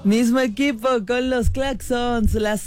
Mismo equipo con los Claxons, las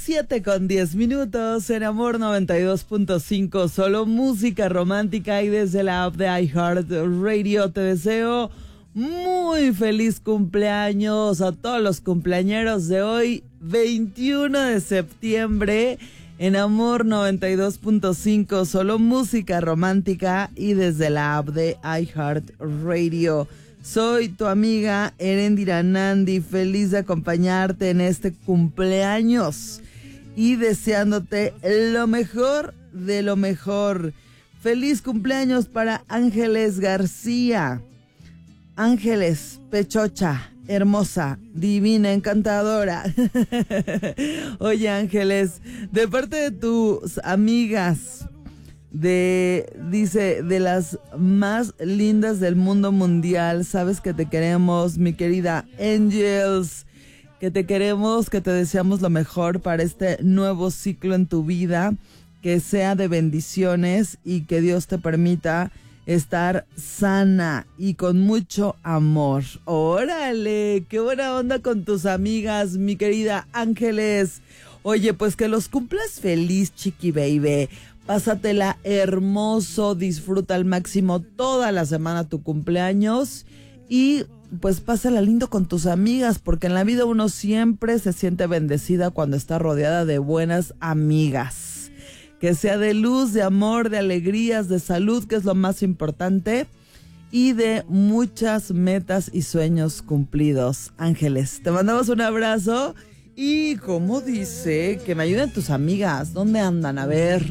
7:10 en Amor 92.5, solo música romántica, y desde la app de iHeartRadio te deseo muy feliz cumpleaños a todos los cumpleañeros de hoy, 21 de septiembre, en Amor 92.5, solo música romántica y desde la app de iHeartRadio. Soy tu amiga Erendira Nandi, feliz de acompañarte en este cumpleaños y deseándote lo mejor de lo mejor. Feliz cumpleaños para Ángeles García. Ángeles, pechocha, hermosa, divina, encantadora. Oye, Ángeles, de parte de tus amigas, dice, de las más lindas del mundo mundial, sabes que te queremos, mi querida Angels, que te queremos, que te deseamos lo mejor para este nuevo ciclo en tu vida, que sea de bendiciones y que Dios te permita estar sana y con mucho amor. ¡Órale! ¡Qué buena onda con tus amigas, mi querida Ángeles! Oye, pues que los cumplas feliz, chiqui baby. Pásatela hermoso, disfruta al máximo toda la semana tu cumpleaños y pues pásala lindo con tus amigas, porque en la vida uno siempre se siente bendecida cuando está rodeada de buenas amigas. Que sea de luz, de amor, de alegrías, de salud, que es lo más importante, y de muchas metas y sueños cumplidos. Ángeles, te mandamos un abrazo. Y como dice, que me ayuden tus amigas. ¿Dónde andan? A ver.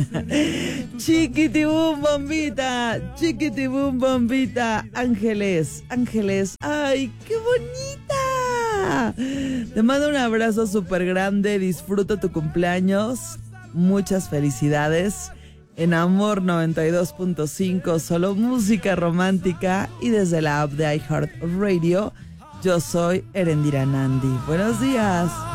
Chiquitibum bombita, chiquitibum bombita. Ángeles, Ángeles. ¡Ay, qué bonita! Te mando un abrazo súper grande. Disfruta tu cumpleaños. Muchas felicidades. En Amor 92.5, solo música romántica. Y desde la app de iHeartRadio, yo soy Erendira Nandi. Buenos días.